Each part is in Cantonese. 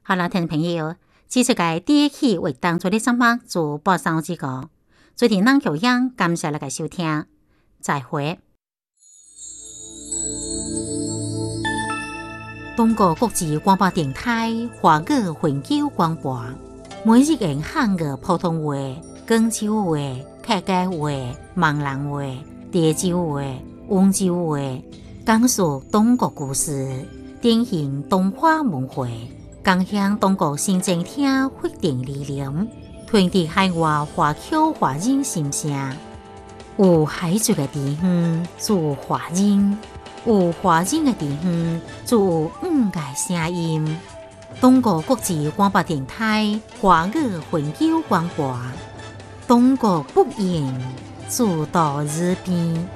好了，听众朋友，这次嘅第一期为当初的节目就播上这个，最近咱口样，感谢大家收听，再会。中国国际广播电台华语环球广播，每日用汉语普通话、广州话、客家话、闽南话、潮州话、温州话，讲述中国故事，典型东华文化。共享中国新政厅发展理念，传递海外华侨华人心声。有海族的地方就有华人，有华人的地方就有五个声音。中国国际广播电台华语环球广播，中国不言，自到日边。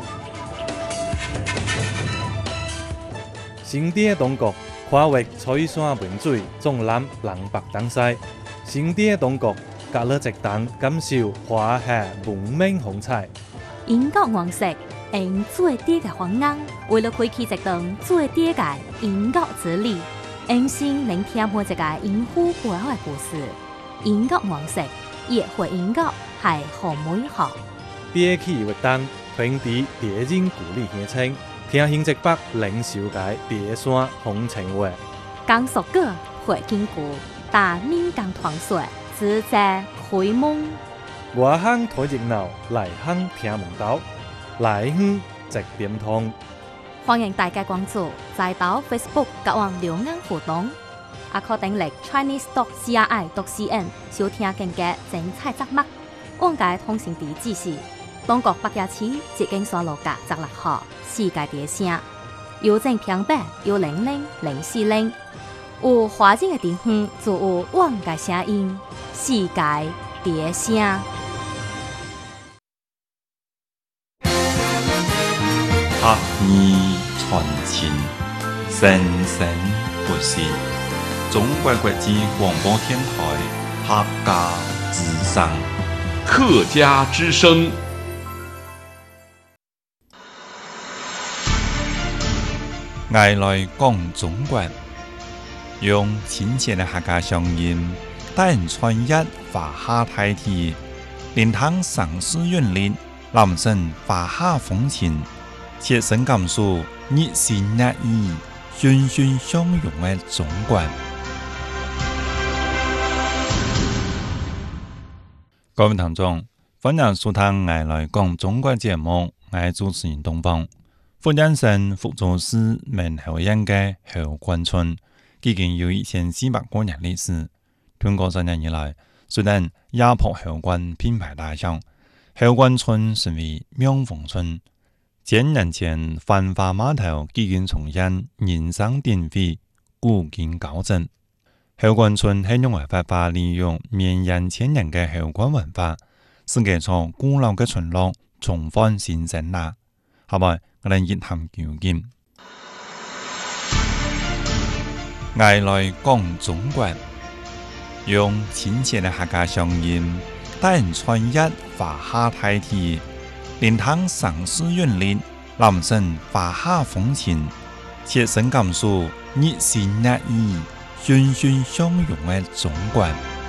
新的中国。跨越彩山文水，纵览南北东西，新的中国，隔了一档感受华夏文明风采。 英国王室用最低的方案，为了开启一档最低的英国之旅，用心聆听每一个英虎背后的故事。英国王室也会英国系好美好。 第一期活动传递敌人故里乡亲。听新一北领袖界第山风情话， 讲述过会坚固，但民间传说只在开蒙。 外乡睇热闹，内乡听门道，来乡直点通。 欢迎大家关注在岛 Facebook 各网留言互动，也可登录 chinese.cri.cn 收听更加精彩节目。往界通讯地址是中国北野市捷径山路甲16号。世界第声，邮政平板1000400，有华人的地方就有我的声音，世界第声。 客语传情，生生不息。中国国际广播电台客家之声， 客家之声。 爱来讲中国，用亲切的客家乡音，带人穿越华夏大地，聆听城市韵律，人生华夏风情，切身感受热心热意、欣欣相融的中国。各位听众，欢迎收听爱来讲中国节目，我是主持人东方。福建省福州市闽侯县的侯官村，已经有1400多年历史。通过3年以来，虽然压迫侯官品牌大响，侯官村成为명峰村。10年前，繁华码头已经重现人声鼎沸、古今高振。侯官村很用办法利用绵延千年的侯官文化，使这座古老的村落重返新生啦。好吧。我哋一探究竟，爱来讲中国，用亲切的客家乡音，带人穿越华夏大地，聆听城市韵律，人生华夏风情，切身感受热心热意、欣欣相融的中国。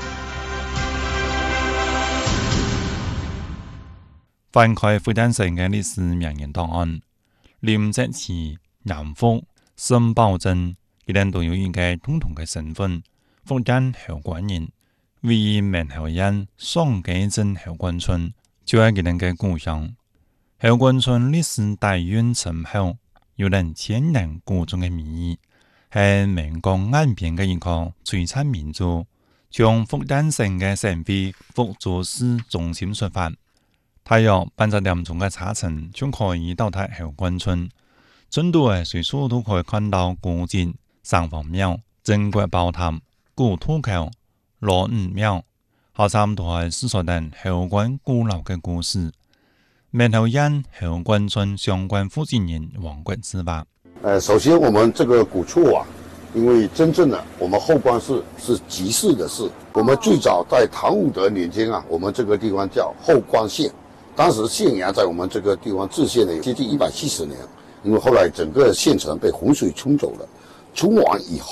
翻开福建省的历史名人档案。林则徐、杨福、沈葆桢，佢哋都有一个共同嘅身份，福建侯官人。位于闽侯县双溪镇侯官村，就喺佢哋嘅故乡。侯官村历史底蕴深厚，有人千年古中嘅名义，係闽江岸邊嘅一個璀璨民族。從福建省嘅省會福州市中心出發。大約80點鐘嘅車程就可以到達侯官村，村度嘅隨處都可以看到古蹟、城隍廟、鎮國寶塔、古土橋、羅五廟，下差唔多係史上等侯官古老嘅故事。闽侯縣侯官村相關負責人王國之吧。 首先我們這個古厝啊，因為真正的我們後官氏是集市的市，我們最早在唐武德年間啊，我們這個地方叫後官縣。當時縣衙在我們這個地方治縣呢接近170年，因為後來整個縣城被洪水沖走了，沖完以後，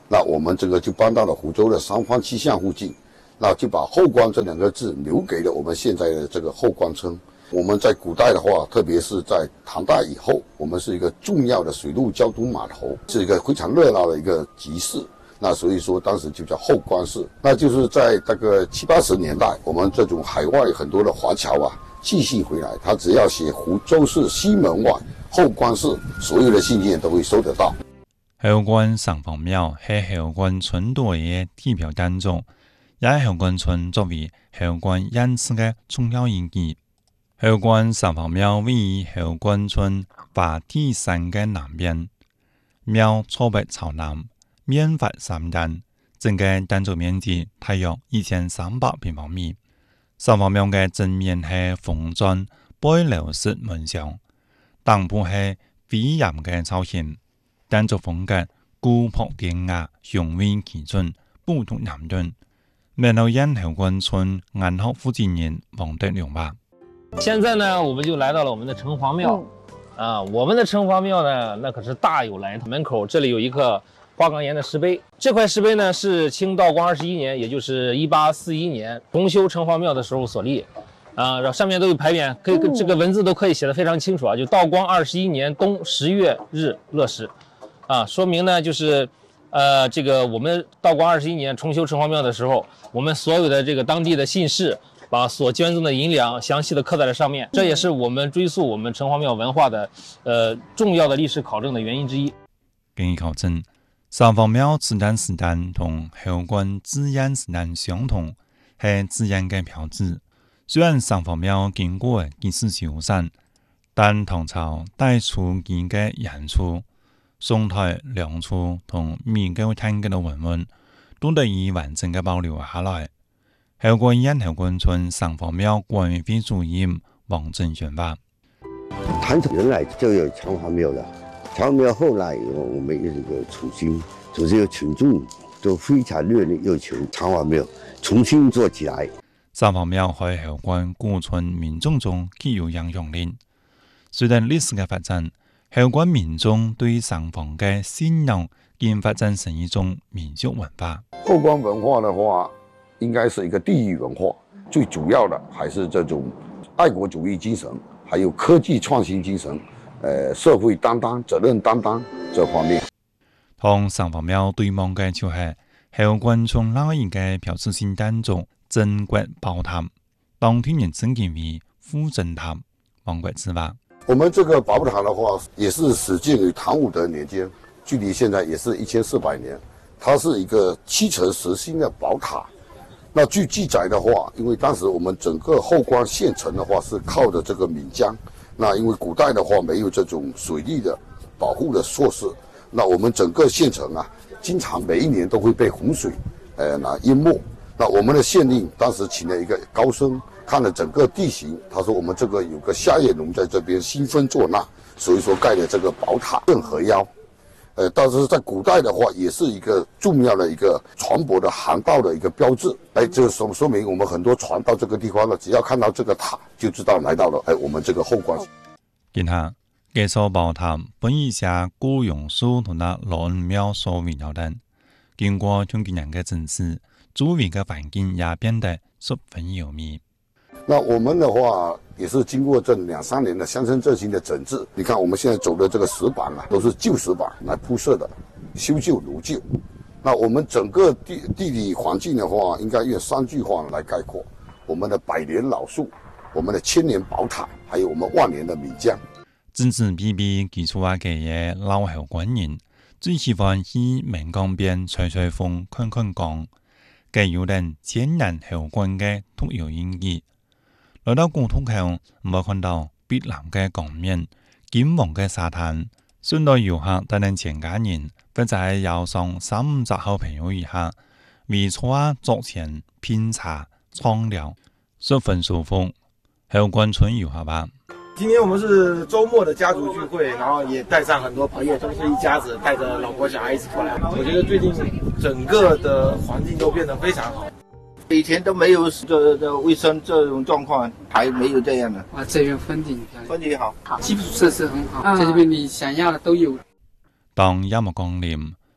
那我们这个就搬到了湖州的三坊七巷附近，那就把后关这2个字留给了我们现在的这个后关村。我们在古代的话，特别是在唐代以后，我们是一个重要的水陆交通码头，是一个非常热闹的一个集市。那所以说当时就叫后关市。那就是在那个70、80年代，我们这种海外很多的华侨啊寄信回来，他只要写湖州市西门外后关市，所有的信件都会收得到。 后关上房庙是后关村队的地标建筑，也是后关村作为后关因此的重要遗迹。后关上房庙位于后关村华地山的南边，庙朝北朝南，面发3间，整个建筑面积大约1300平方米。上房庙的正面是红砖背楼式门墙，当铺是飞檐的造型，建筑风格古朴典雅，雄伟奇准，不同南顿。然后因后关村安学负责人王德良吧。 现在呢，我们就来到了我们的城隍庙。我们的城隍庙呢，那可是大有来头。门口这里有一个花岗岩的石碑，这块石碑呢是清道光21年，也就是1841年重修城隍庙的时候所立。上面都有牌匾，这个文字都可以写得非常清楚啊，就道光21年冬10月日乐时，说明呢就是这个我们道光21年重修城隍庙的时候，我们所有的这个当地的信士把所捐赠的银两详细的刻在了上面，这也是我们追溯我们城隍庙文化的重要的历史考证的原因之一。 根据考证，上房庙自然时代同后关紫烟时代相同，是紫烟的标志。虽然上房庙经过几次修缮，但唐朝带出其的演出、宋代梁出同民间探究的文物，都得以完整的保留下来。后关县后关村上房庙管委会主任王正宣发： 唐朝原来就有城隍庙的，城隍庙后来我们有一个重新，就是有群众都非常热烈要求城隍庙重新做起来。 上房庙在后关古村民众中具有影响力。随着历史的发展，后关民众对上房的信仰已发展成一种民族文化。 后关文化的话，应该是一个地域文化，最主要的还是这种爱国主义精神，还有科技创新精神，社会担当、责任担当这方面。 同上房庙对望的就是后关村那一个标志性建筑镇国宝塔，当地人称之为护镇塔。王国之吧。 我们这个宝塔的话，也是始建于唐武德年间，距离现在也是1400年。它是一个7层实心的宝塔。那据记载的话，因为当时我们整个后关县城的话是靠着这个岷江，那因为古代的话没有这种水利的保护的措施，那我们整个县城啊，经常每一年都会被洪水淹没。那我们的县令当时请了一个高僧，看了整个地形，他说我们这个有个夏夜龙在这边兴风作浪，所以说盖了这个宝塔镇河妖。但是在古代的话，也是一个重要的一个船舶的航道的一个标志。这个说明我们很多船到这个地方了，只要看到这个塔，就知道来到了我们这个后关。 然后，这座宝塔本以下古榕树同那老恩庙所围绕的，经过中几年的整治，周围的环境也变得十分优美。 那我们的话也是经过这2、3年的乡村振兴的整治，你看我们现在走的这个石板啊，都是旧石板来铺设的，修旧如旧。那我们整个地理环境的话，应该用3句话来概括：我们的百年老树，我们的千年宝塔，还有我们万年的岷江。 子子辈辈记住啊，嘅老后关人最喜欢去岷江边吹吹风、看看江，嘅有人千年后关嘅特有印记。來到古土後，我看到碧藍嘅江面、金黃嘅沙灘，順帶遊客帶領全家人，或者係遊上3-50好朋友以下，圍坐桌前品茶暢聊，十分舒服。後關村遊客吧。 今天我们是周末的家族聚会，然后也带上很多朋友，都是一家子带着老婆小孩一起过来。我觉得最近整个的环境都变得非常好。 以前都没有这卫生这种状况，还没有这样的。 这边风景漂亮， 风景好， 基础设施很好，在这边你想要的都有。 當音樂降臨，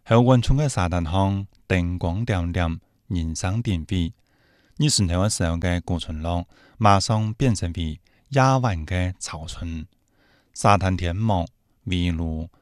后阮村嘅沙灘巷燈光點點，人聲鼎沸。二十頭嘅時候嘅古村落，馬上變成為野灣嘅草村。沙灘天幕、圍爐、